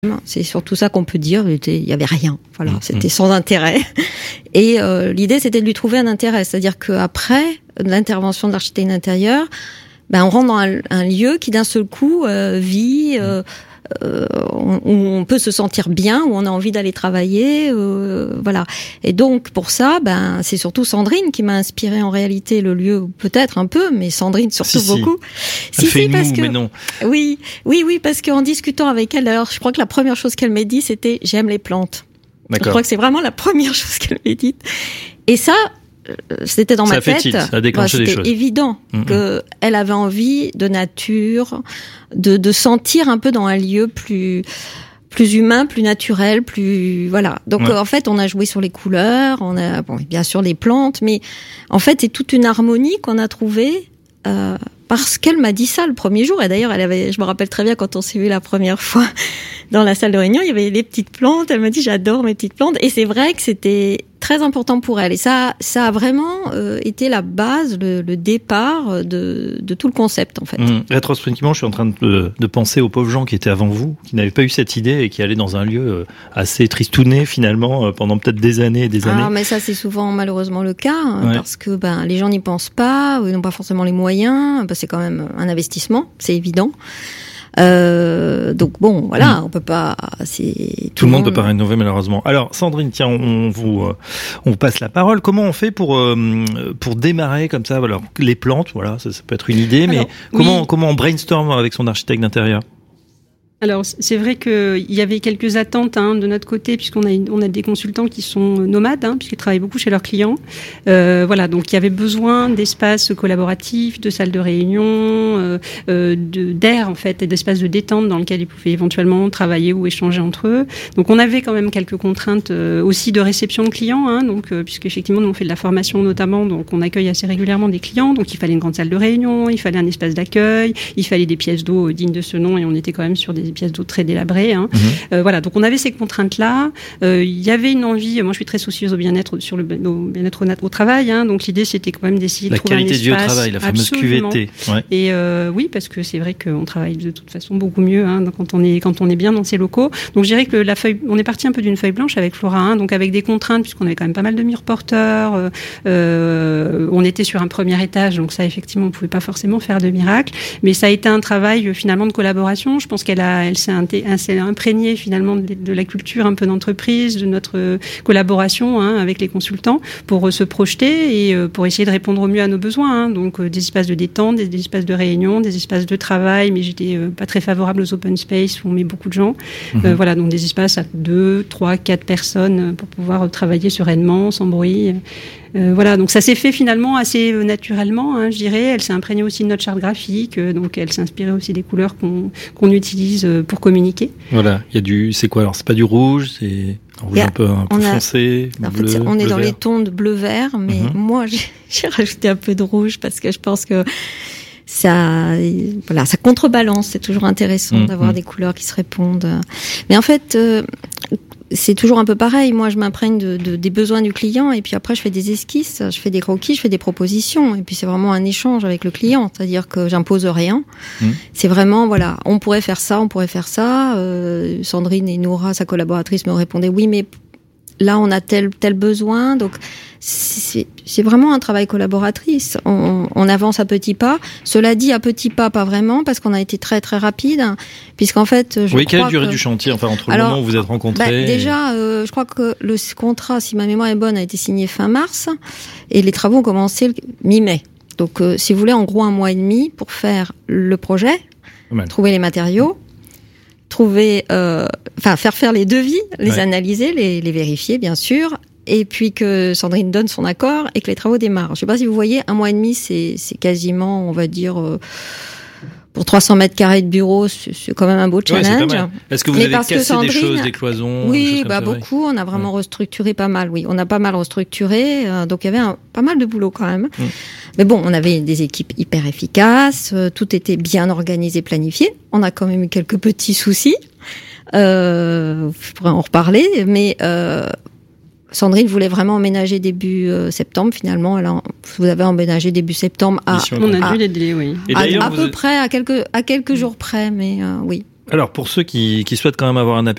C'est surtout ça qu'on peut dire. Il y avait rien. Voilà, c'était sans intérêt. Et l'idée, c'était de lui trouver un intérêt. C'est-à-dire qu'après l'intervention de l'architecte d'intérieur, on rentre dans un lieu qui d'un seul coup vit, où on peut se sentir bien, où on a envie d'aller travailler, voilà. Et donc pour ça, c'est surtout Sandrine qui m'a inspiré en réalité le lieu, peut-être un peu, mais Sandrine surtout beaucoup. Mais non. Oui, parce qu'en discutant avec elle, alors je crois que la première chose qu'elle m'a dit, c'était j'aime les plantes. D'accord. Je crois que c'est vraiment la première chose qu'elle m'a dite. Et ça, c'était dans ma tête. Ça a déclenché des choses. C'était évident qu'elle avait envie de nature, de sentir un peu dans un lieu plus humain, plus naturel, plus voilà. Donc en fait, on a joué sur les couleurs, on a bien sûr les plantes, mais en fait, c'est toute une harmonie qu'on a trouvée parce qu'elle m'a dit ça le premier jour. Et d'ailleurs, je me rappelle très bien quand on s'est vu la première fois dans la salle de réunion, il y avait les petites plantes. Elle m'a dit j'adore mes petites plantes. Et c'est vrai que c'était très important pour elle. Et ça a vraiment été la base, le départ de tout le concept en fait. Rétrospectivement, je suis en train de penser aux pauvres gens qui étaient avant vous, qui n'avaient pas eu cette idée et qui allaient dans un lieu assez tristouné finalement pendant peut-être des années et des années. Ah, mais ça c'est souvent malheureusement le cas parce que les gens n'y pensent pas, ou ils n'ont pas forcément les moyens. C'est quand même un investissement, c'est évident. Donc bon, voilà, on peut pas. Tout le monde peut pas rénover malheureusement. Alors Sandrine, tiens, on vous passe la parole. Comment on fait pour démarrer comme ça? Alors les plantes, voilà, ça peut être une idée, mais comment on brainstorm avec son architecte d'intérieur? Alors, c'est vrai qu'il y avait quelques attentes de notre côté, puisqu'on a des consultants qui sont nomades, puisqu'ils travaillent beaucoup chez leurs clients. Voilà, donc il y avait besoin d'espaces collaboratifs, de salles de réunion, d'air en fait, et d'espaces de détente dans lesquels ils pouvaient éventuellement travailler ou échanger entre eux. Donc on avait quand même quelques contraintes aussi de réception de clients, donc puisque effectivement nous on fait de la formation notamment, donc on accueille assez régulièrement des clients, donc il fallait une grande salle de réunion, il fallait un espace d'accueil, il fallait des pièces d'eau dignes de ce nom, et on était quand même sur des pièces d'eau très délabrées. Voilà, donc on avait ces contraintes-là. Il y avait une envie. Moi, je suis très soucieuse au bien-être au travail. Donc l'idée, c'était quand même d'essayer de trouver un espace. La qualité de vie au travail, la fameuse QVT. Ouais. Et oui, parce que c'est vrai qu'on travaille de toute façon beaucoup mieux quand on est bien dans ces locaux. Donc je dirais que on est parti un peu d'une feuille blanche avec Flora, donc avec des contraintes puisqu'on avait quand même pas mal de murs porteurs. On était sur un premier étage, donc ça effectivement, on pouvait pas forcément faire de miracle. Mais ça a été un travail finalement de collaboration. Je pense qu'elle s'est imprégnée finalement de la culture un peu d'entreprise, de notre collaboration avec les consultants pour se projeter et pour essayer de répondre au mieux à nos besoins. Donc des espaces de détente, des espaces de réunion, des espaces de travail, mais j'étais pas très favorable aux open space où on met beaucoup de gens. Voilà, donc des espaces à 2, 3, 4 personnes pour pouvoir travailler sereinement, sans bruit. Voilà, donc ça s'est fait finalement assez naturellement, je dirais. Elle s'est imprégnée aussi de notre charte graphique, donc elle s'est inspirée aussi des couleurs qu'on utilise pour communiquer. Voilà, il y a c'est quoi alors? C'est pas du rouge, c'est un rouge un peu foncé, bleu, on est dans les tons de bleu-vert, mais moi j'ai rajouté un peu de rouge parce que je pense que ça contrebalance. C'est toujours intéressant d'avoir des couleurs qui se répondent. Mais en fait, c'est toujours un peu pareil. Moi, je m'imprègne des besoins du client et puis après, je fais des esquisses, je fais des croquis, je fais des propositions. Et puis, c'est vraiment un échange avec le client. C'est-à-dire que j'impose rien. C'est vraiment, voilà, on pourrait faire ça, on pourrait faire ça. Sandrine et Noura, sa collaboratrice, me répondaient oui, mais là, on a tel besoin. Donc, c'est vraiment un travail collaboratrice. On avance à petits pas. Cela dit, à petits pas, pas vraiment, parce qu'on a été très très rapide, puisqu'en fait, quelle durée du chantier, entre le moment où vous êtes rencontrés déjà, je crois que le contrat, si ma mémoire est bonne, a été signé fin mars, et les travaux ont commencé mi-mai. Donc, si vous voulez, en gros, 1 mois et demi pour faire le projet, trouver les matériaux, faire les devis, les analyser, les vérifier, bien sûr, et puis que Sandrine donne son accord et que les travaux démarrent. Je sais pas si vous voyez, 1 mois et demi, c'est quasiment, on va dire, pour 300 mètres carrés de bureau, c'est quand même un beau challenge. C'est pas mal. Est-ce que vous avez cassé des choses, des cloisons? Oui, beaucoup. On a vraiment restructuré pas mal. Oui, on a pas mal restructuré. Donc il y avait pas mal de boulot quand même. Mais bon, on avait des équipes hyper efficaces. Tout était bien organisé, planifié. On a quand même eu quelques petits soucis. Je pourrais en reparler, mais Sandrine voulait vraiment emménager début septembre. Finalement, vous avez emménagé début septembre on a dû les délais, oui. À peu près, à quelques jours près, mais oui. Alors pour ceux qui souhaitent quand même avoir un aperçu